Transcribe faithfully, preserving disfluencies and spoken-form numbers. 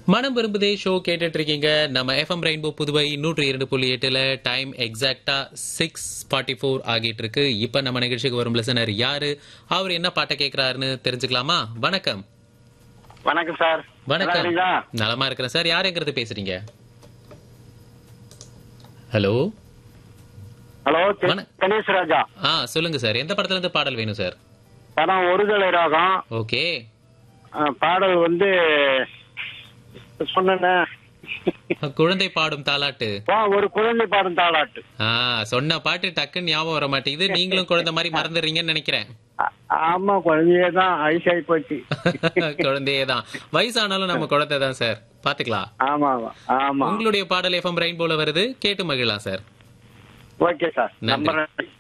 மனம் விரும்புதே ஷோ கேட்டுட்டு இருக்கீங்க. நம்ம எஃப்எம் ரெயின்போ புதுவை நூற்றி இரண்டு புள்ளி எட்டுல டைம் எக்ஸாக்டா சிக்ஸ் ஃபார்ட்டி ஃபோர் ஆகிட்டு இருக்கு. இப்ப நம்ம நிகழ்ச்சிக்கு வரும் லிசனர் யாரு, அவர் என்ன பாட்டை கேட்கிறாருன்னு தெரிஞ்சுக்கலாமா? வணக்கம். வணக்கம் சார். வணக்கம். நலமா இருக்கிறேன் சார். யாருங்கிறது பேசுறீங்க? ஹலோ ஹலோ கணேஷ் ராஜா. ஆ சொல்லுங்க சார், எந்த படத்துல இருந்து பாடல் வேணும் சார்? படம் ஒருதலை ராகம். ஓகே. பாடல் வந்து சொன்ன குழந்தை பாடும் தாலாட்டு. ஒரு குழந்தை பாடும் தாலாட்டு. ஆ சொன்ன பாட்டு டக்குன்னு ஞாபகம் வர மாட்டேங்குது. நீங்களும் குழந்தை மாதிரி மறந்துடுறீங்கன்னு நினைக்கிறேன். ஆமா, குழந்தையேதான், வயசாகி போச்சு. குழந்தையேதான், வயசானாலும் நம்ம குழந்தை தான் சார். பாத்துக்கலாம். ஆமா ஆமா. உங்களுடைய பாடல் எஃப்எம் ரெயின்போல வருது, கேட்டு மகிழலாம் சார். Okay sir. நன்றி.